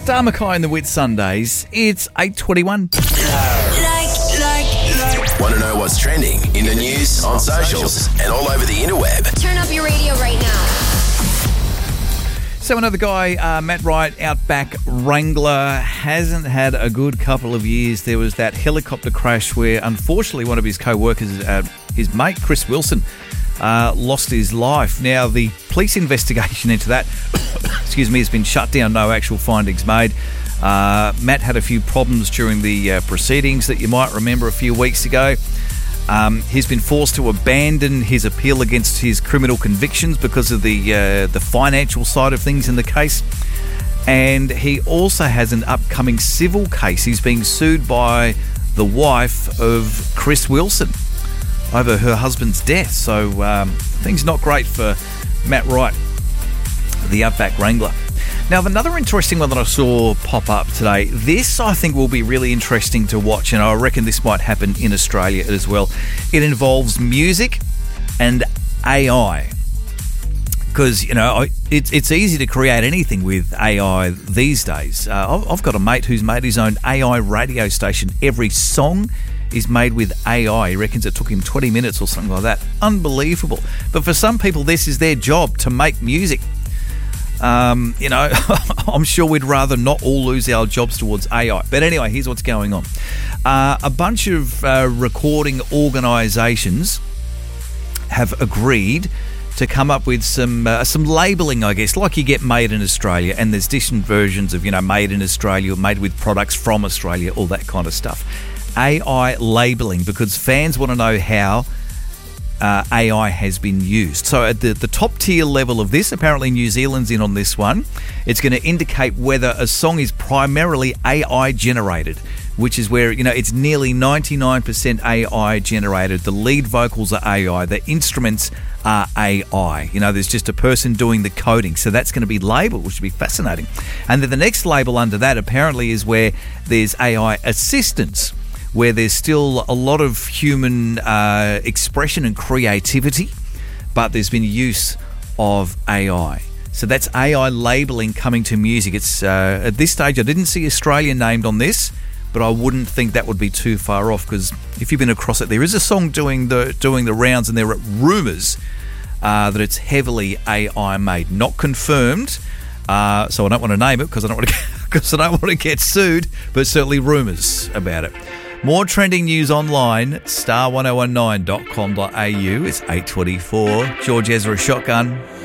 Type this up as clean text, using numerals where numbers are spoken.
Star Mackay and the Wit Sundays. It's 8:21. Want to know what's trending in the news, on socials, and all over the interweb? Turn up your radio right now. So another guy, Matt Wright, Outback Wrangler, hasn't had a good couple of years. There was that helicopter crash where, unfortunately, one of his co-workers, his mate, Chris Wilson, lost his life. Now, the police investigation into that, has been shut down. No actual findings made. Matt had a few problems during the proceedings that you might remember a few weeks ago. He's been forced to abandon his appeal against his criminal convictions because of the financial side of things in the case. And he also has an upcoming civil case. He's being sued by the wife of Chris Wilson over her husband's death. So things not great for Matt Wright, the Outback Wrangler. Now, another interesting one that I saw pop up today, this I think will be really interesting to watch, and I reckon this might happen in Australia as well. It involves music and AI. Because, it's easy to create anything with AI these days. I've got a mate who's made his own AI radio station. Every song is made with AI. He reckons it took him 20 minutes or something like that. Unbelievable. But for some people, this is their job, to make music. I'm sure we'd rather not all lose our jobs towards AI. But anyway, here's what's going on. A bunch of recording organisations have agreed to come up with some labelling, I guess, like you get Made in Australia, and there's different versions of, Made in Australia, made with products from Australia, all that kind of stuff. AI labelling, because fans want to know how AI has been used. So at the top tier level of this, apparently New Zealand's in on this one, it's going to indicate whether a song is primarily AI generated, which is where, it's nearly 99% AI generated. The lead vocals are AI, the instruments are AI. There's just a person doing the coding. So that's going to be labelled, which would be fascinating. And then the next label under that apparently is where there's AI assistance, where there's still a lot of human expression and creativity, but there's been use of AI. So that's AI labelling coming to music. It's at this stage, I didn't see Australia named on this, but I wouldn't think that would be too far off, because if you've been across it, there is a song doing the rounds, and there are rumours that it's heavily AI made, not confirmed. So I don't want to name it because I don't want to get sued, but certainly rumours about it. More trending news online, star1019.com.au. It's 8:24. George Ezra Shotgun.